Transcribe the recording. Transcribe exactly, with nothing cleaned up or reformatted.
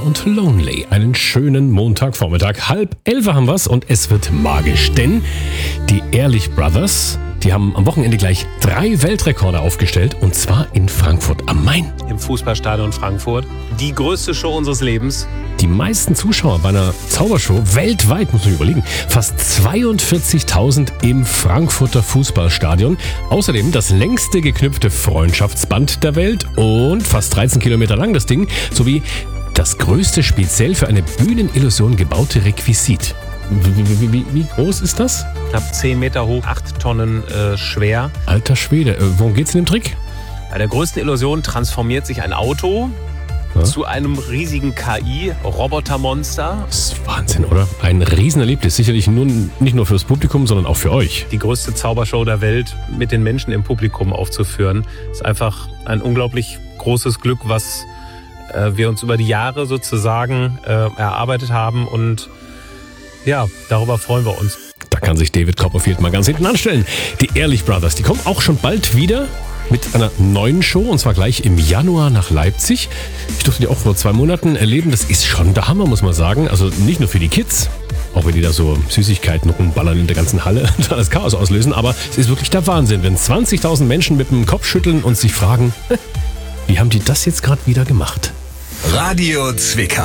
und Lonely. Einen schönen Montagvormittag. Halb elf haben wir's und es wird magisch, denn die Ehrlich Brothers, die haben am Wochenende gleich drei Weltrekorde aufgestellt und zwar in Frankfurt am Main. Im Fußballstadion Frankfurt. Die größte Show unseres Lebens. Die meisten Zuschauer bei einer Zaubershow weltweit, muss man überlegen, fast zweiundvierzigtausend im Frankfurter Fußballstadion. Außerdem das längste geknüpfte Freundschaftsband der Welt und fast dreizehn Kilometer lang das Ding, sowie das größte speziell für eine Bühnenillusion gebaute Requisit. Wie, wie, wie, wie groß ist das? Knapp zehn Meter hoch, acht Tonnen äh, schwer. Alter Schwede, äh, worum geht's in dem Trick? Bei der größten Illusion transformiert sich ein Auto ja. zu einem riesigen K I-Robotermonster. Das ist Wahnsinn, oder? Ein Riesenerlebnis, sicherlich nur, nicht nur fürs Publikum, sondern auch für euch. Die größte Zaubershow der Welt mit den Menschen im Publikum aufzuführen, ist einfach ein unglaublich großes Glück, was äh, wir uns über die Jahre sozusagen äh, erarbeitet haben und ja, darüber freuen wir uns. Da kann sich David Copperfield mal ganz hinten anstellen. Die Ehrlich Brothers, die kommen auch schon bald wieder mit einer neuen Show und zwar gleich im Januar nach Leipzig. Ich durfte die auch vor zwei Monaten erleben. Das ist schon der Hammer, muss man sagen. Also nicht nur für die Kids, auch wenn die da so Süßigkeiten rumballern in der ganzen Halle und alles Chaos auslösen, aber es ist wirklich der Wahnsinn, wenn zwanzigtausend Menschen mit dem Kopf schütteln und sich fragen, wie haben die das jetzt gerade wieder gemacht? Radio Zwickau.